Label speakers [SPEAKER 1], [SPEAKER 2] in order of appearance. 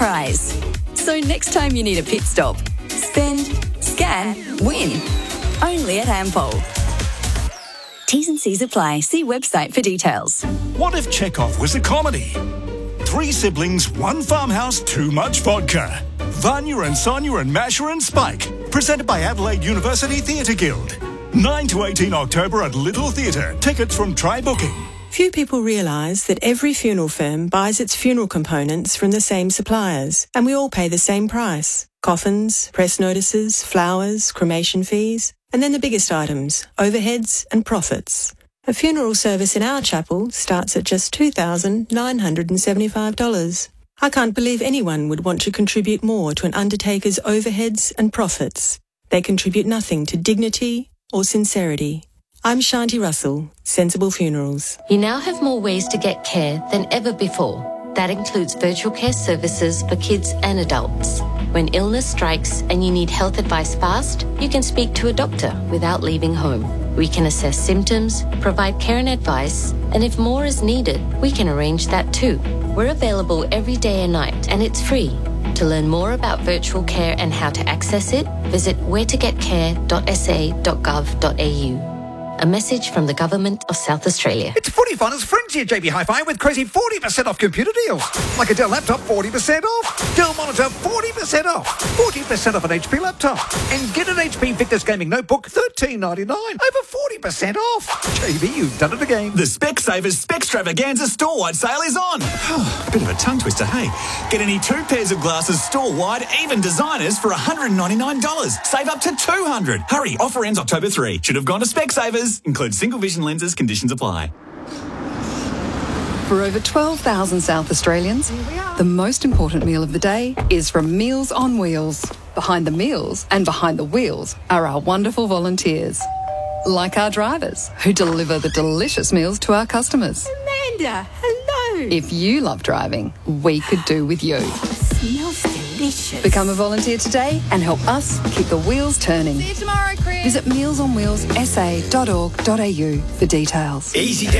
[SPEAKER 1] prize. So next time you need a pit stop, spend, scan, win. Only at Ampol. T's and C's apply. See website for details.
[SPEAKER 2] What if Chekhov was a comedy? 3 siblings, 1 farmhouse, too much vodka. Vanya and Sonia and Masha and Spike. Presented by Adelaide University Theatre Guild. 9 to 18 October at Little Theatre. Tickets from Try Booking.
[SPEAKER 3] Few people realise that every funeral firm buys its funeral components from the same suppliers, and we all pay the same price. Coffins, press notices, flowers, cremation fees, and then the biggest items, overheads and profits. A funeral service in our chapel starts at just $2,975. I can't believe anyone would want to contribute more to an undertaker's overheads and profits. They contribute nothing to dignity or sincerity. I'm Shanti Russell, Sensible Funerals.
[SPEAKER 4] You now have more ways to get care than ever before. That includes virtual care services for kids and adults. When illness strikes and you need health advice fast, you can speak to a doctor without leaving home. We can assess symptoms, provide care and advice, and if more is needed, we can arrange that too. We're available every day and night, and it's free. To learn more about virtual care and how to access it, visit wheretogetcare.sa.gov.au. A message from the Government of South Australia.
[SPEAKER 5] It's Footy Finder's Frenzy at JB Hi-Fi with crazy 40% off computer deals. Like a Dell laptop, 40% off. Dell monitor, 40% off. 40% off an HP laptop. And get an HP Victus Gaming Notebook, $13.99. Over 40% off. JB, you've done it again.
[SPEAKER 6] The Specsavers Specstravaganza store-wide sale is on. Bit of a tongue twister, hey? Get any 2 pairs of glasses store-wide, even designers, for $199. Save up to $200. Hurry, offer ends October 3. Should have gone to Specsavers. Includes single vision lenses. Conditions apply.
[SPEAKER 7] For over 12,000 South Australians, the most important meal of the day is from Meals on Wheels. Behind the meals and behind the wheels are our wonderful volunteers. Like our drivers, who deliver the delicious meals to our customers.
[SPEAKER 8] Amanda, hello.
[SPEAKER 7] If you love driving, we could do with you.
[SPEAKER 8] Smells delicious.
[SPEAKER 7] Become a volunteer today and help us keep the wheels turning.
[SPEAKER 8] See you tomorrow, Chris.
[SPEAKER 7] Visit mealsonwheelssa.org.au for details.
[SPEAKER 9] Easy down.